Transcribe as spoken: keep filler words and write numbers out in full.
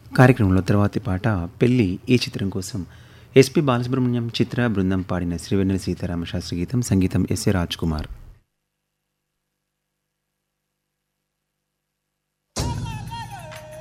కార్యక్రమంలో తర్వాతి పాట పెళ్ళి ఈ చిత్రం కోసం ఎస్పి బాలసుబ్రహ్మణ్యం చిత్ర బృందం పాడిన శ్రీవెన్నెల సీతారామ శాస్త్రి గీతం సంగీతం ఎస్ఏ రాజ్ కుమార్.